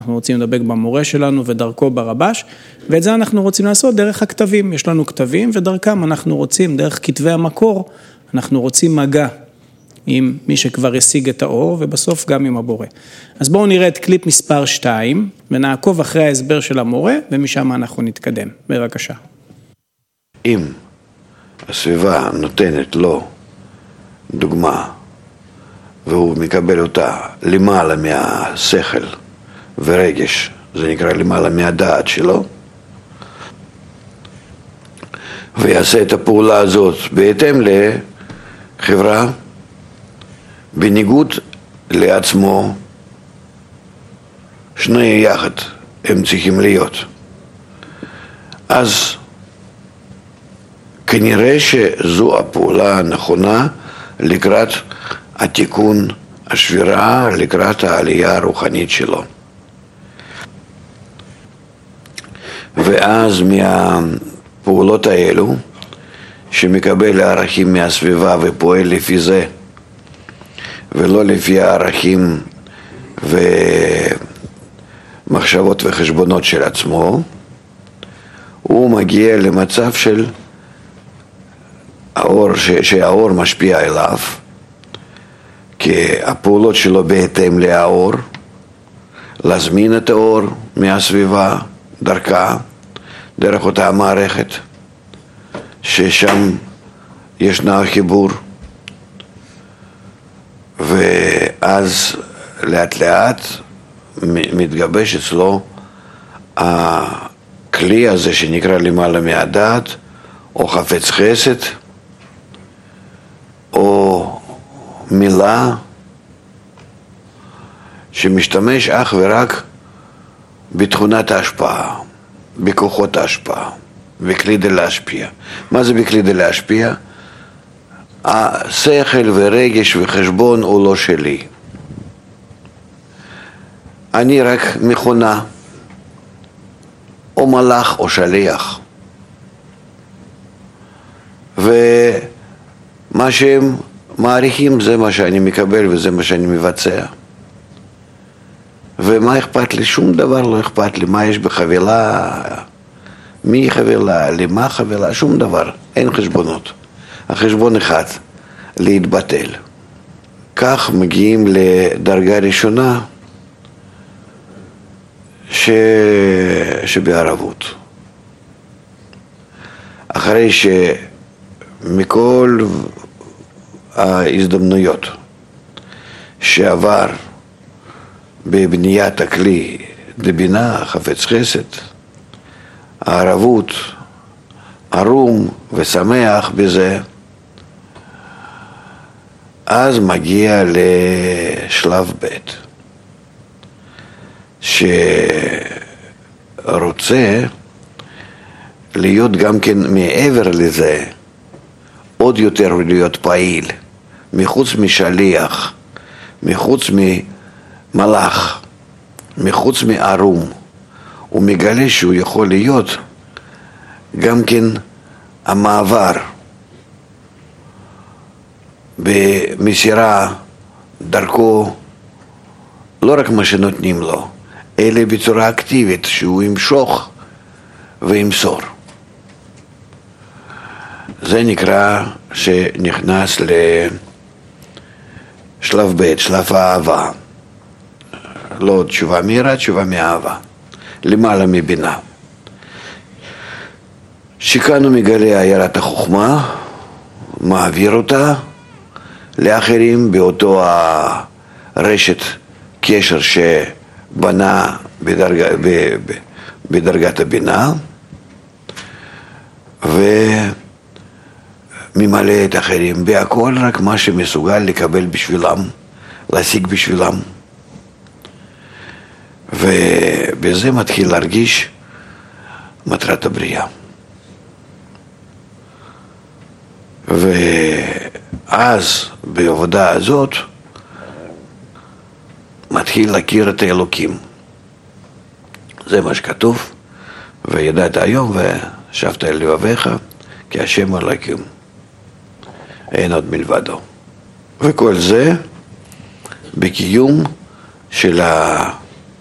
אנחנו רוצים לדבק במורה שלנו ודרכו ברבש, ואת זה אנחנו רוצים לעשות דרך הכתבים. יש לנו כתבים ודרכם אנחנו רוצים, דרך כתבי המקור, אנחנו רוצים מגע עם מי שכבר השיג את האור, ובסוף גם עם הבורא. אז בואו נראה את קליפ מספר 2, ונעקוב אחרי ההסבר של המורה, ומשם אנחנו נתקדם. בבקשה. אם הסביבה נותנת לו דוגמה, והוא מקבל אותה למעלה מהשכל ורגש, זה נקרא למעלה מהדעת שלו, ויעשה את הפעולה הזאת בהתאם לחברה, בניגוד לעצמו, שני יחד הם צריכים להיות. אז כנראה שזו הפעולה הנכונה לקראת התיקון, השבירה, לקראת העלייה הרוחנית שלו. ואז מהפעולות האלו, שמקבל הערכים מהסביבה ופועל לפי זה, ולא לפי הערכים ומחשבות וחשבונות של עצמו, הוא מגיע למצב של האור, שהאור משפיע אליו, כי הפעולות שלו בהתאם לאור, להזמין את האור מהסביבה, דרכה, דרך אותה המערכת, ששם ישנה החיבור, ואז לאט לאט מתגבש אצלו הכלי הזה שנקרא למעלה מהדעת, או חפץ חסד, או מילה שמשתמש אך ורק בתכונת ההשפעה, בכוחות ההשפעה, בכלי להשפיע. מה זה בכלי להשפיע? השכל ורגש וחשבון הוא לא שלי. אני רק מכונה, או מלאך או שליח. ומה שהם מעריכים זה מה שאני מקבל וזה מה שאני מבצע. ומה אכפת לי? שום דבר לא אכפת לי. מה יש בחבילה? מי חבילה? למה חבילה? שום דבר. אין חשבונות. החשבון אחד, להתבטל. כך מגיעים לדרגה ראשונה שבערבות. אחרי שמכל ההזדמנויות שעבר בבניית הכלי דבינה, חפץ חסד, הערבות, ערום ושמח בזה, אז מגיע לשלב ב' שרוצה להיות גם כן מעבר לזה, עוד יותר להיות פעיל, מחוץ משליח, מחוץ ממלאך, מחוץ מערום. הוא מגלה שהוא יכול להיות גם כן המעבר במסירה דרכו, לא רק מה שנותנים לו, אלא בצורה אקטיבית, שהוא ימשוך וימסור. זה נקרא שנכנס לשלב ב', שלב האהבה. לא תשובה מהירה, תשובה מאהבה. למעלה מבינה. שכאן הוא מגלה עיירת החוכמה, מעביר אותה לאחרים באותו הרשת קשר שבנה בדרגת הבינה, וממלא את האחרים בהכל רק מה שמסוגל לקבל בשבילם, להשיג בשבילם. ובזה מתחיל להרגיש מטרת הבריאה. ואז בעבודה הזאת מתחיל להכיר את האלוקים. זה מה שכתוב, וידעת היום ושבת אל לבביך כי השם אלוקים, אין עוד מלבדו. וכל זה בקיום של